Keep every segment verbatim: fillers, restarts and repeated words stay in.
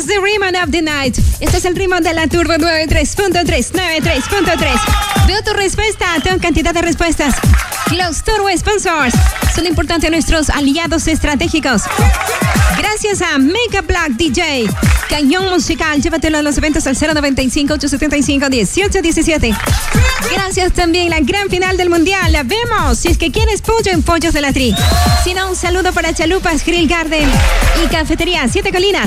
is the Rhythm of the Night. Este es el ritmo de la Turbo noventa y tres punto tres, noventa y tres punto tres. Veo tu respuesta, tengo cantidad de respuestas. Los Turbo Sponsors son importantes nuestros aliados estratégicos. Gracias a Mega Black D J, Cañón Musical, llévatelo a los eventos al cero noventa y cinco, ochocientos setenta y cinco, dieciocho diecisiete. Gracias también a la gran final del mundial. La vemos. Si es que quieres pollo en Pollos de la Tri. Si no, un saludo para Chalupas, Grill Garden y Cafetería Siete Colinas.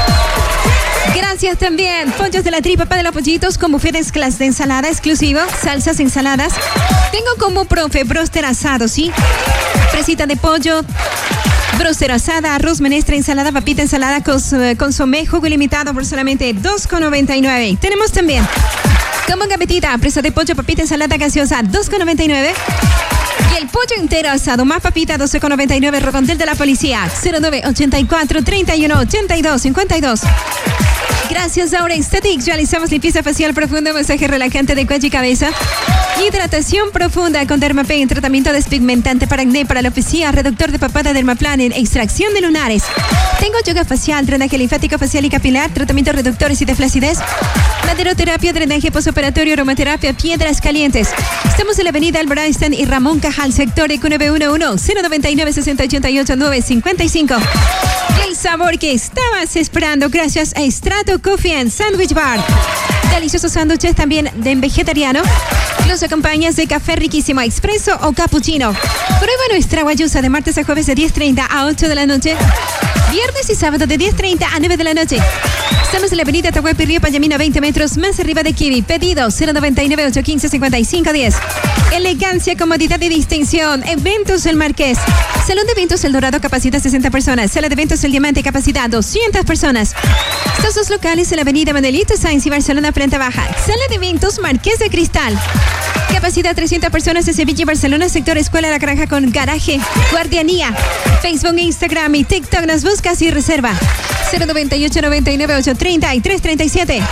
Gracias también, Pollos de la Tri, papá de los pollitos, con buffets clase de ensalada exclusivo, salsas, ensaladas. Tengo como profe broster asado, ¿sí? Fresita de pollo, broster asada, arroz, menestra, ensalada, papita, ensalada, cons, consomé, jugo ilimitado por solamente dos con noventa y nueve. Tenemos también como gambetita, presa de pollo, papita, ensalada gaseosa, dos con noventa y nueve. Y el pollo entero asado más papita, doce con noventa y nueve. Redondel de la policía, cero nueve ochenta y cuatro, treinta y uno, ochenta y dos, cincuenta y dos. Gracias a Aura Aesthetics realizamos limpieza facial profunda, masaje relajante de cuello y cabeza, hidratación profunda con Dermapen, tratamiento despigmentante para acné, para alopecia, reductor de papada, Dermaplaner, extracción de lunares. Tengo yoga facial, drenaje linfático facial y capilar, tratamientos reductores y de flacidez, maderoterapia, drenaje postoperatorio, aromaterapia, piedras calientes. Estamos en la avenida Albert Einstein y Ramón Cajal, sector E Q nueve uno uno, cero noventa y nueve, sesenta, ochenta y ocho, nueve cincuenta y cinco. Y el sabor que estabas esperando gracias a Strato Coffee and Sandwich Bar. Deliciosos sándwiches también de vegetariano. Los acompañas de café riquísimo, expreso o cappuccino. Prueba nuestra guayusa de martes a jueves de diez treinta a ocho de la noche. Viernes y sábado de diez treinta a nueve de la noche. Estamos en la avenida Tahuepi Río Payamino, veinte metros más arriba de Kiwi. Pedido cero noventa y nueve, ochocientos quince, cincuenta y cinco diez. Elegancia, comodidad y distinción. Eventos El Marqués. Salón de eventos El Dorado, capacidad sesenta personas. Sala de eventos El Diamante, capacidad doscientas personas. Estos dos locales en la avenida Manuelito Sáenz y Barcelona, Frente Baja. Sala de eventos Marqués de Cristal. Capacidad trescientas personas en Sevilla y Barcelona, sector Escuela La Granja con garaje, guardianía. Facebook, Instagram y TikTok nos buscas y reserva. cero noventa y ocho, noventa y nueve, ochocientos treinta y tres treinta y siete.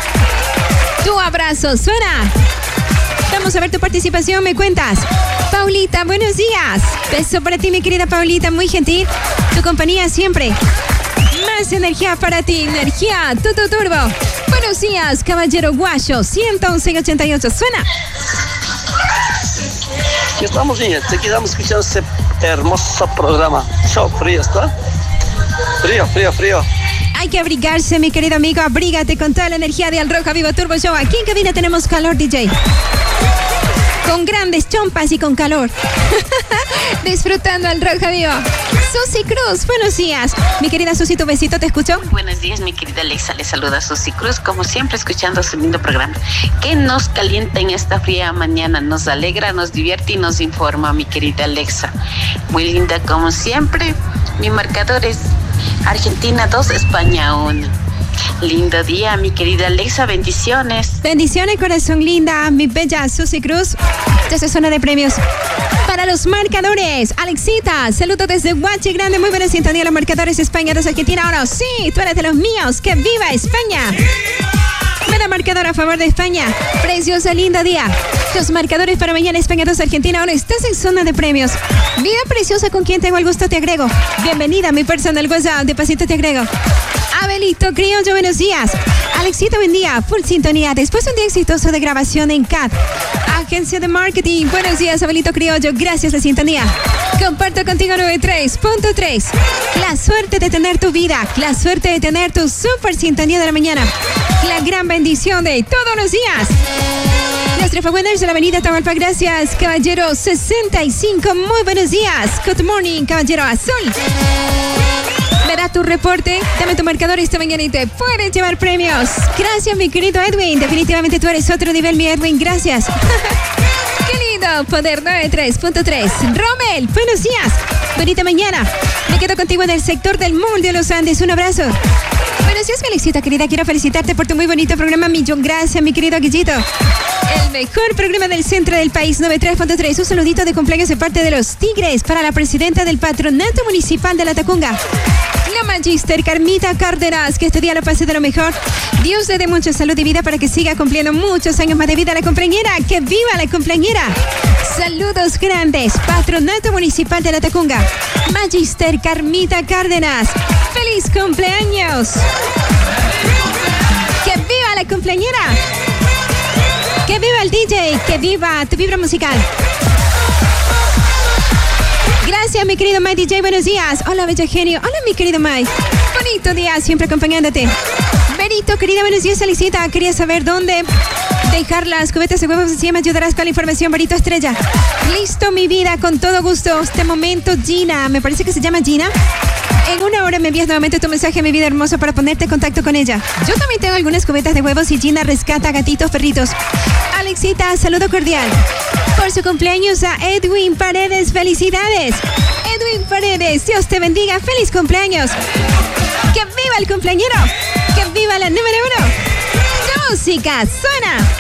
Tu abrazo suena. Vamos a ver tu participación, me cuentas. Paulita, buenos días. Beso para ti, mi querida Paulita, muy gentil. Tu compañía siempre. Más energía para ti, energía Tutu Turbo. Buenos días, Caballero Guayo, ciento once ochenta y ocho. Suena. Aquí estamos, niña. Te quedamos escuchando este hermoso programa. Show frío, ¿está? Frío, frío, frío. Hay que abrigarse, mi querido amigo. Abrígate con toda la energía de Al Roja Vivo Turbo Show. Aquí en cabina tenemos calor, D J. Con grandes chompas y con calor. Disfrutando Al Roja Vivo. Susi Cruz, buenos días. Mi querida Susi, tu besito, ¿te escucho? Buenos días, mi querida Alexa. Le saluda Susi Cruz, como siempre, escuchando su lindo programa. Que nos calienta en esta fría mañana. Nos alegra, nos divierte y nos informa, mi querida Alexa. Muy linda, como siempre. Mi marcador es Argentina dos, España uno. Lindo día, mi querida Alexa, bendiciones. Bendiciones, corazón linda, mi bella Susi Cruz. Desde zona de premios. Para los marcadores, Alexita, saludo desde Huachi Grande, muy buena sintonía. Los marcadores España dos, Argentina uno. Sí, tú eres de los míos, que viva España. Buena marcador a favor de España. Preciosa, lindo día. Los marcadores para mañana, España dos, Argentina uno. Estás en zona de premios. Vida preciosa, con quien tengo el gusto, te agrego. Bienvenida a mi personal WhatsApp, de pasito te agrego. Abelito Criollo, buenos días. Alexito, buen día, full sintonía. Después de un día exitoso de grabación en C A D. Agencia de Marketing, buenos días, Abelito Criollo, gracias la sintonía. Comparto contigo noventa y tres punto tres. La suerte de tener tu vida, la suerte de tener tu super sintonía de la mañana. La gran bendición de todos los días. Los Trefabueners de la avenida Tahualpa, gracias. Caballero sesenta y cinco, muy buenos días. Good morning, Caballero Azul. Verá tu reporte, dame tu marcador esta mañana y te puedes llevar premios. Gracias, mi querido Edwin. Definitivamente tú eres otro nivel, mi Edwin. Gracias. Qué lindo poder noventa y tres punto tres. Rommel, buenos días. Bonita mañana. Me quedo contigo en el sector del Mall de los Andes. Un abrazo. Buenos días, Felicita, querida. Quiero felicitarte por tu muy bonito programa. Millón gracias, mi querido Guillito. El mejor programa del centro del país, noventa y tres punto tres. Un saludito de cumpleaños de parte de los Tigres para la presidenta del Patronato Municipal de La Tacunga, la Magister Carmita Cárdenas. Que este día lo pase de lo mejor. Dios le dé mucha salud y vida para que siga cumpliendo muchos años más de vida a la cumpleañera. ¡Que viva la cumpleañera! Saludos grandes. Patronato Municipal de La Tacunga, Magister Carmita Cárdenas. ¡Feliz cumpleaños! la cumpleañera! ¡Que viva el D J! ¡Que viva tu vibra musical! Gracias, mi querido Mike D J. Buenos días. Hola, bello genio. Hola, mi querido Mike. Bonito día, siempre acompañándote. Berito, querida, buenos días, Alicita. Quería saber dónde dejar las cubetas de huevos. Así me ayudarás con la información, Berito Estrella. Listo, mi vida, con todo gusto. Este momento, Gina. Me parece que se llama Gina. En una hora me envías nuevamente tu mensaje, mi vida hermosa, para ponerte en contacto con ella. Yo también tengo algunas cubetas de huevos y Gina rescata gatitos, perritos. Alexita, saludo cordial. Por su cumpleaños a Edwin Paredes, felicidades. Edwin Paredes, Dios te bendiga, feliz cumpleaños. ¡Que viva el cumpleañero! ¡Que viva la número uno! ¡Música, suena!